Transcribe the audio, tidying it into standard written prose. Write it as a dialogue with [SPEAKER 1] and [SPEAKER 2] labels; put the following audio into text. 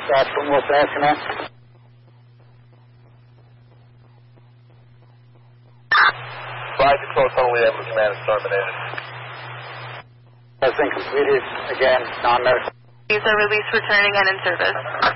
[SPEAKER 1] That's from Wilson Air Command.
[SPEAKER 2] Flight control, total lead command is terminated.
[SPEAKER 1] Has been completed. Again, non-medical.
[SPEAKER 3] These are released, returning, and in service.